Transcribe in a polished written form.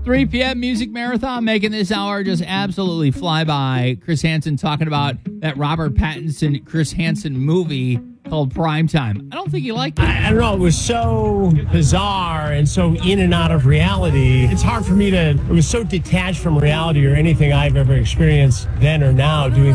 3 p.m. Music Marathon, making this hour just absolutely fly by. Chris Hansen talking about that Robert Pattinson, Chris Hansen movie called Primetime. I don't think you liked it. I don't know. It was so bizarre and so in and out of reality. It's hard for me to... It was so detached from reality or anything I've ever experienced then or now doing